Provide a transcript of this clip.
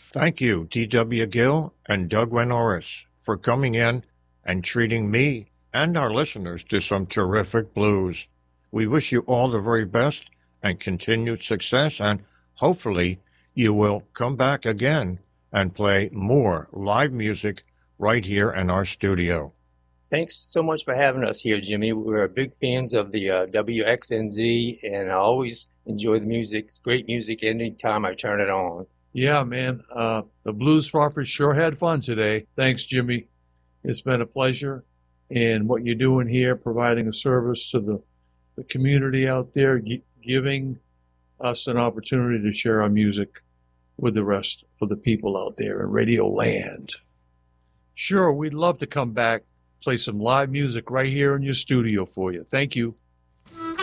Thank you, D.W. Gill and Doug Wenoris, for coming in and treating me and our listeners to some terrific blues. We wish you all the very best and continued success, and hopefully you will come back again and play more live music right here in our studio. Thanks so much for having us here, Jimmy. We're big fans of the WXNZ, and I always enjoy the music. It's great music anytime I turn it on. Yeah, man. The Blues Farfers sure had fun today. Thanks, Jimmy. It's been a pleasure. And what you're doing here, providing a service to the community out there, giving us an opportunity to share our music with the rest of the people out there in Radio Land. Sure, we'd love to come back, play some live music right here in your studio for you. Thank you.